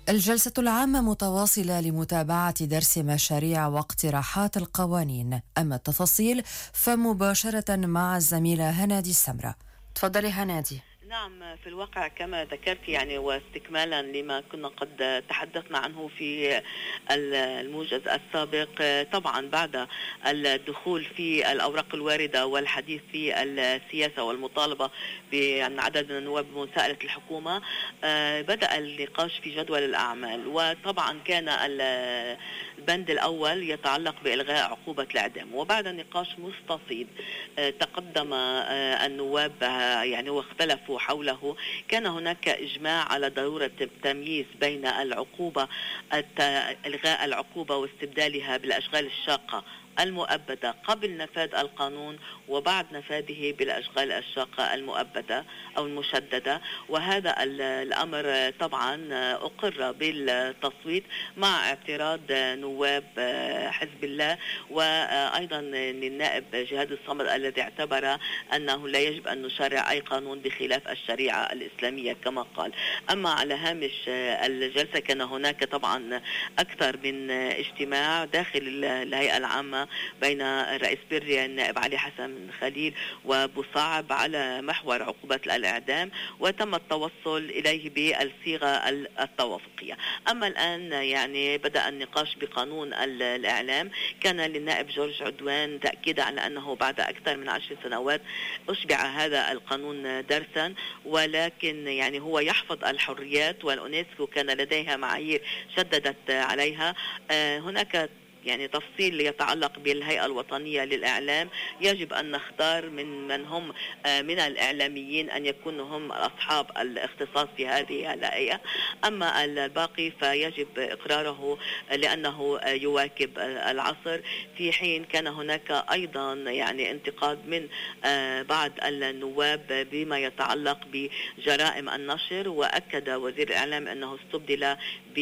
الجلسة العامة متواصلة لمتابعة درس مشاريع واقتراحات القوانين. أما التفاصيل فمباشرة مع الزميلة هنادي السمرة. تفضلي هنادي. نعم، في الواقع كما ذكرت واستكمالا لما كنا قد تحدثنا عنه في الموجز السابق. طبعا بعد الدخول في الأوراق الواردة والحديث في السياسة والمطالبة بأن عدد من النواب بمساءلة الحكومة، بدأ النقاش في جدول الأعمال. وطبعا كان البند الأول يتعلق بإلغاء عقوبة الإعدام، وبعد نقاش مستفيض تقدم النواب واختلفوا حوله. كان هناك إجماع على ضرورة التمييز بين إلغاء العقوبة واستبدالها بالأشغال الشاقة المؤبدة قبل نفاذ القانون، وبعد نفاذه بالأشغال الشاقة المؤبدة أو المشددة. وهذا الأمر طبعا أقر بالتصويت مع اعتراض نواب حزب الله، وأيضا للنائب جهاد الصمد الذي اعتبر أنه لا يجب أن نشرع أي قانون بخلاف الشريعة الإسلامية كما قال. أما على هامش الجلسة كان هناك طبعا أكثر من اجتماع داخل الهيئة العامة بين رئيس بريا النائب علي حسن خليل وبوصعب على محور عقوبة الإعدام، وتم التوصل إليه بالصيغة التوافقية. أما الآن بدأ النقاش بقانون الإعلام. كان للنائب جورج عدوان تأكيد على أنه بعد أكثر من 10 سنوات أشبع هذا القانون درسا، ولكن هو يحفظ الحريات، والأونسكو كان لديها معايير شددت عليها. هناك تفصيل يتعلق بالهيئة الوطنية للإعلام. يجب أن نختار من هم من الإعلاميين أن يكونوا هم أصحاب الاختصاص في هذه الهيئة. أما الباقي فيجب إقراره لأنه يواكب العصر. في حين كان هناك أيضا انتقاد من بعض النواب بما يتعلق بجرائم النشر، وأكد وزير الإعلام أنه استبدل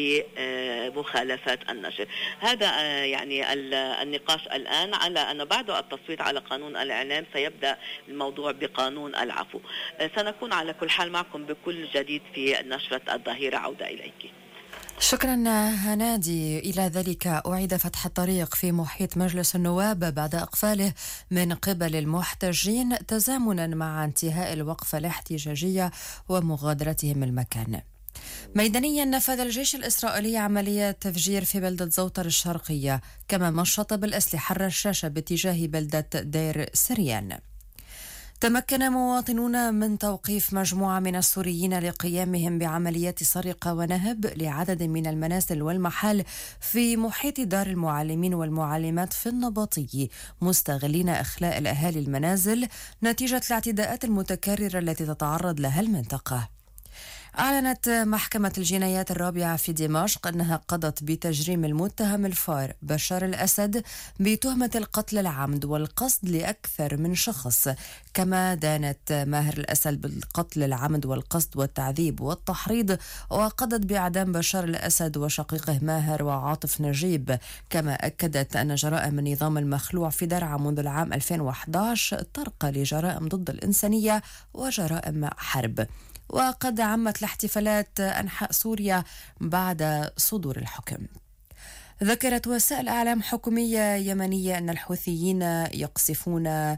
بمخالفات النشر. هذا النقاش الآن على أن بعد التصويت على قانون الإعلام سيبدأ الموضوع بقانون العفو. سنكون على كل حال معكم بكل جديد في نشرة الظهيرة. عودة إليك. شكرا هنادي. إلى ذلك أعيد فتح الطريق في محيط مجلس النواب بعد إقفاله من قبل المحتجين تزامنا مع انتهاء الوقفة الاحتجاجية ومغادرتهم المكان. ميدانيا نفذ الجيش الإسرائيلي عملية تفجير في بلدة زوطر الشرقية، كما مشط بالأسلحة الرشاشة باتجاه بلدة دير سريان. تمكن مواطنون من توقيف مجموعة من السوريين لقيامهم بعمليات سرقة ونهب لعدد من المنازل والمحال في محيط دار المعلمين والمعلمات في النبطي، مستغلين إخلاء الأهالي المنازل نتيجة الاعتداءات المتكررة التي تتعرض لها المنطقة. أعلنت محكمة الجنايات الرابعة في دمشق أنها قضت بتجريم المتهم الفار بشار الأسد بتهمة القتل العمد والقصد لأكثر من شخص، كما دانت ماهر الأسد بالقتل العمد والقصد والتعذيب والتحريض، وقضت بإعدام بشار الأسد وشقيقه ماهر وعاطف نجيب. كما أكدت أن جرائم النظام المخلوع في درعا منذ العام 2011 ترقى لجرائم ضد الإنسانية وجرائم حرب. وقد عمت الاحتفالات أنحاء سوريا بعد صدور الحكم. ذكرت وسائل إعلام حكومية يمنية أن الحوثيين يقصفون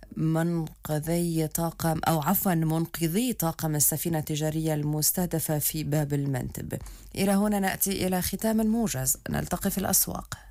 منقذي طاقم السفينة التجارية المستهدفة في باب المندب. إلى هنا نأتي إلى ختام الموجز، نلتقي في الأسواق.